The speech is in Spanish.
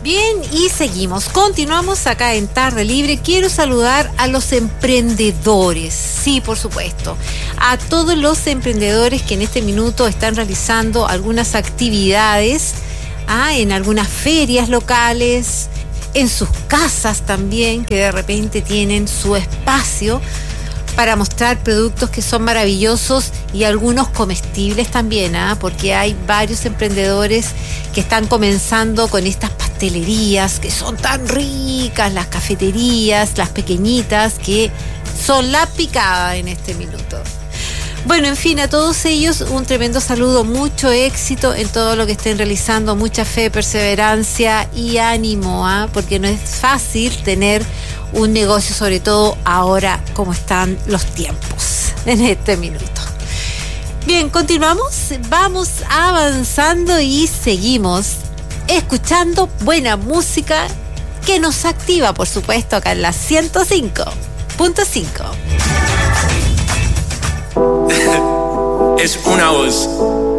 Bien, y seguimos. Continuamos acá en Tarde Libre. Quiero saludar a los emprendedores. Sí, por supuesto. A todos los emprendedores que en este minuto están realizando algunas actividades en algunas ferias locales, en sus casas también, que de repente tienen su espacio para mostrar productos que son maravillosos y algunos comestibles también, porque hay varios emprendedores que están comenzando con estas pastelerías que son tan ricas, las cafeterías, las pequeñitas, que son la picada en este minuto. Bueno, en fin, a todos ellos un tremendo saludo, mucho éxito en todo lo que estén realizando, mucha fe, perseverancia y ánimo, porque no es fácil tener un negocio, sobre todo ahora como están los tiempos en este minuto. Bien, continuamos, vamos avanzando y seguimos escuchando buena música que nos activa, por supuesto, acá en la 105.5. Es una voz.